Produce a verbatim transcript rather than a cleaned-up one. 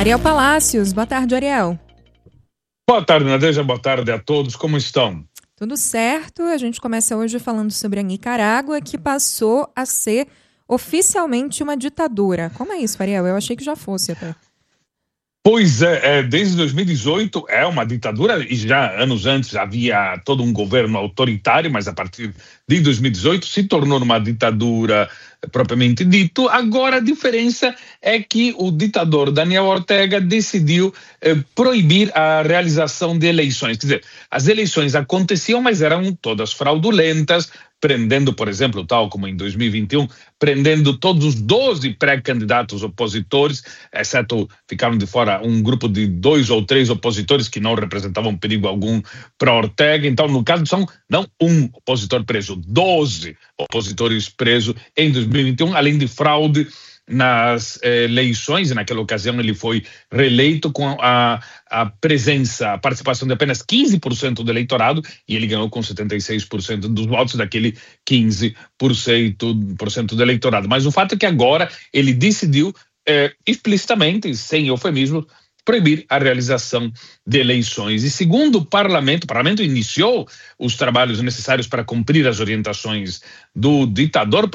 Ariel Palácios, boa tarde, Ariel. Boa tarde, Nadeja, boa tarde a todos, como estão? Tudo certo, a gente começa hoje falando sobre a Nicarágua, que passou a ser oficialmente uma ditadura. Como é isso, Ariel? Eu achei que já fosse até. Pois é, é, desde dois mil e dezoito é uma ditadura, e já anos antes havia todo um governo autoritário, mas a partir de dois mil e dezoito se tornou uma ditadura propriamente dito. Agora a diferença é que o ditador Daniel Ortega decidiu eh, proibir a realização de eleições. Quer dizer, as eleições aconteciam, mas eram todas fraudulentas, prendendo, por exemplo, tal como em dois mil e vinte e um, prendendo todos os doze pré-candidatos opositores, exceto ficaram de fora um grupo de dois ou três opositores que não representavam perigo algum para Ortega. Então, no caso, são não um opositor preso, doze opositores presos em dois mil e vinte e um, além de fraude nas eleições. Naquela ocasião ele foi reeleito com a, a presença, a participação de apenas quinze por cento do eleitorado, e ele ganhou com setenta e seis por cento dos votos daquele quinze por cento do eleitorado. Mas o fato é que agora ele decidiu é, explicitamente, sem eufemismo, proibir a realização de eleições. E segundo o parlamento, o parlamento iniciou os trabalhos necessários para cumprir as orientações do ditador,